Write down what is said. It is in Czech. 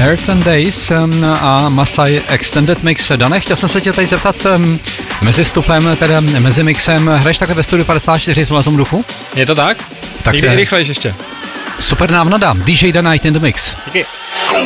Earth and Days a Masai Extended Mix. Dane, chtěl jsem se tě tady zeptat, mezi vstupem, teda mezi mixem, hraješ takhle ve studiu 54 v tom duchu? Je to tak? Tak někdy rychlejš ještě. Super návnada, DJ The Night in the Mix. Díky.